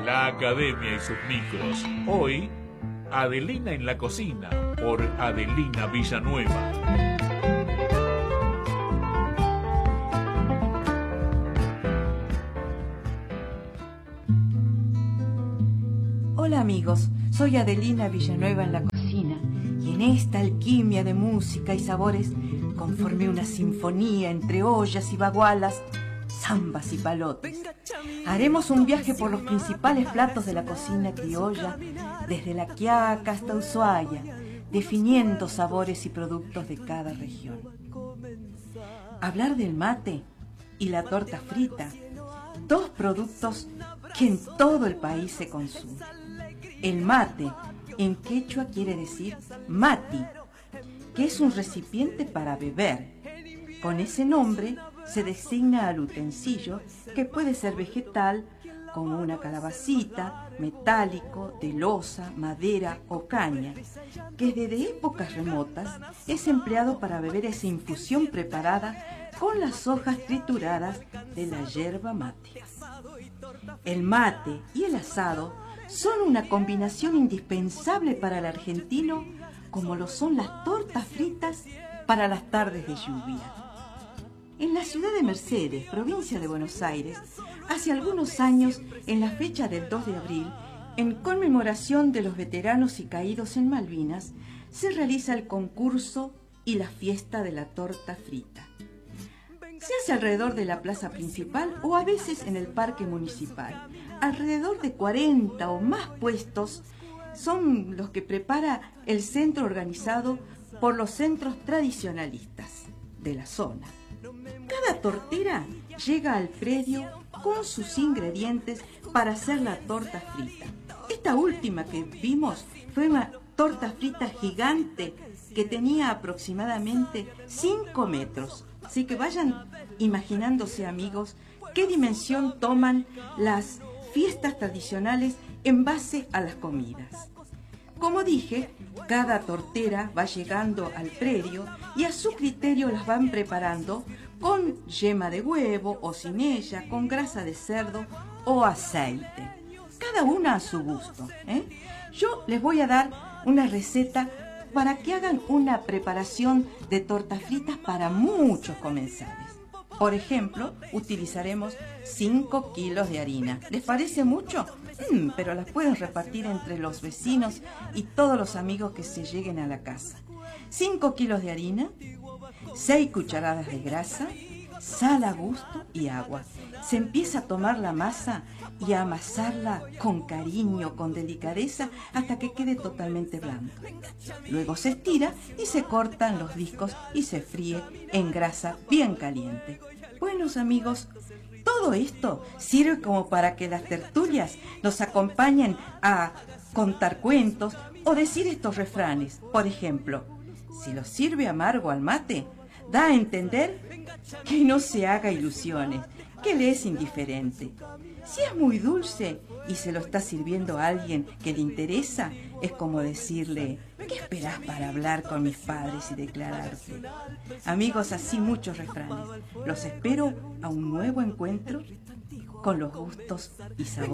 la academia y sus micros. Hoy, Adelina en la cocina, por Adelina Villanueva. Hola amigos, soy Adelina Villanueva en la cocina y en esta alquimia de música y sabores conformé una sinfonía entre ollas y bagualas, zambas y palotes. Haremos un viaje por los principales platos de la cocina criolla, desde La Quiaca hasta Ushuaia, definiendo sabores y productos de cada región. Hablar del mate y la torta frita, dos productos que en todo el país se consumen. El mate, en quechua quiere decir mati, que es un recipiente para beber. Con ese nombre se designa al utensilio, que puede ser vegetal, como una calabacita, metálico, de loza, madera o caña, que desde épocas remotas es empleado para beber esa infusión preparada con las hojas trituradas de la yerba mate. El mate y el asado son una combinación indispensable para el argentino, como lo son las tortas fritas para las tardes de lluvia. En la ciudad de Mercedes, provincia de Buenos Aires, hace algunos años, en la fecha del 2 de abril, en conmemoración de los veteranos y caídos en Malvinas, se realiza el concurso y la fiesta de la torta frita. Se hace alrededor de la plaza principal o a veces en el parque municipal. Alrededor de 40 o más puestos son los que prepara el centro organizado por los centros tradicionalistas de la zona. Cada tortera llega al predio con sus ingredientes para hacer la torta frita. Esta última que vimos fue una torta frita gigante que tenía aproximadamente 5 metros. Así que vayan imaginándose, amigos, qué dimensión toman las fiestas tradicionales en base a las comidas. Como dije, cada tortera va llegando al predio y a su criterio las van preparando con yema de huevo o sin ella, con grasa de cerdo o aceite. Cada una a su gusto, Yo les voy a dar una receta para que hagan una preparación de tortas fritas para muchos comensales. Por ejemplo, utilizaremos 5 kilos de harina. ¿Les parece mucho? Pero las pueden repartir entre los vecinos y todos los amigos que se lleguen a la casa. 5 kilos de harina, 6 cucharadas de grasa, sal a gusto y agua. Se empieza a tomar la masa y a amasarla con cariño, con delicadeza, hasta que quede totalmente blanda. Luego se estira y se cortan los discos y se fríe en grasa bien caliente. Buenos amigos, todo esto sirve como para que las tertulias nos acompañen a contar cuentos o decir estos refranes. Por ejemplo, si lo sirve amargo al mate, da a entender que no se haga ilusiones, que le es indiferente. Si es muy dulce y se lo está sirviendo a alguien que le interesa, es como decirle: ¿qué esperás para hablar con mis padres y declararte? Amigos, así muchos refranes. Los espero a un nuevo encuentro con los gustos y sabores.